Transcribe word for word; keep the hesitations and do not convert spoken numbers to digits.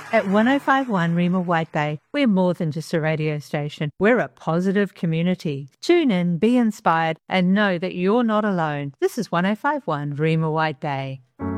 At one oh five point one Rima White Bay, we're more than just a radio station. We're a positive community. Tune in, be inspired, and know that you're not alone. This is one oh five point one Rima White Bay.